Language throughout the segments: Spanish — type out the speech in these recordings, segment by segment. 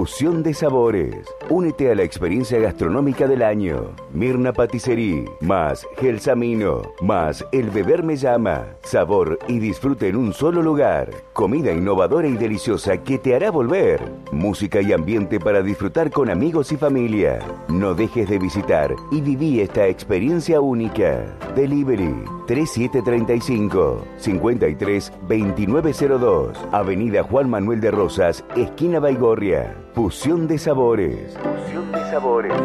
Fusión de sabores. Únete a la experiencia gastronómica del año. Mirna Patisserie, más Gelsamino, más El Beber Me Llama. Sabor y disfrute en un solo lugar. Comida innovadora y deliciosa que te hará volver. Música y ambiente para disfrutar con amigos y familia. No dejes de visitar y viví esta experiencia única. Delivery 3735 53 2902. Avenida Juan Manuel de Rosas, esquina Baigorria. Fusión de sabores. Fusión de sabores.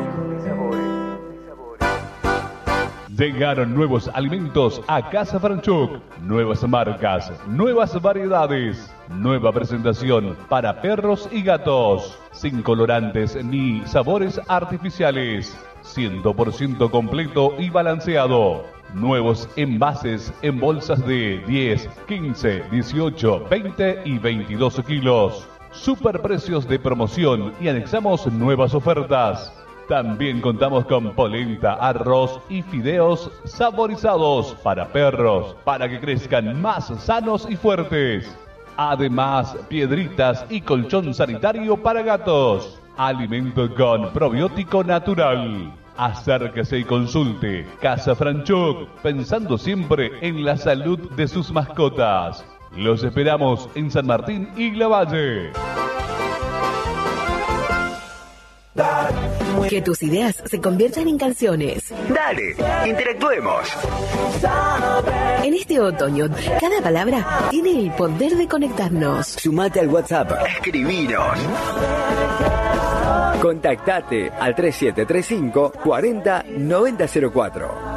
Llegaron nuevos alimentos a Casa Franchuk. Nuevas marcas, nuevas variedades, nueva presentación para perros y gatos. Sin colorantes ni sabores artificiales. 100% completo y balanceado. Nuevos envases en bolsas de 10, 15, 18, 20 y 22 kilos. Superprecios de promoción y anexamos nuevas ofertas. También contamos con polenta, arroz y fideos saborizados para perros, para que crezcan más sanos y fuertes. Además, piedritas y colchón sanitario para gatos. Alimento con probiótico natural. Acérquese y consulte Casa Franchuk, pensando siempre en la salud de sus mascotas. Los esperamos en San Martín y Lavalle. Que tus ideas se conviertan en canciones. Dale, interactuemos. En este otoño, cada palabra tiene el poder de conectarnos. Sumate al WhatsApp. Escribinos. Contactate al 3735 40 9004.